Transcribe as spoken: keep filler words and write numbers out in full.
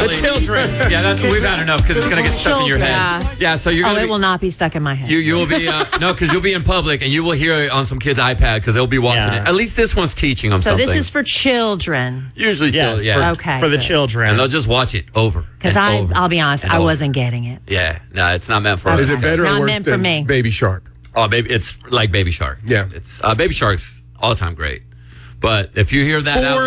really. The children. Yeah, that, we've had enough because it's going to get stuck in your head. Yeah. Yeah, so you're Oh, going to it be, will not be stuck in my head. You you will be uh, no, because you'll be in public and you will hear it on some kid's iPad because they'll be watching Yeah. it. At least this one's teaching them so something. this is for children. Usually, Yes, children, yeah. for, Okay, for the good. children. And they'll just watch it over. Because and I, over I'll be honest, and I over. wasn't getting it. Yeah, no, it's not meant for us. Is it better Not or worse meant for than me. Baby Shark? Oh, baby, it's like Baby Shark. Yeah. It's uh, Baby Shark's all the time great. But if you hear that out Four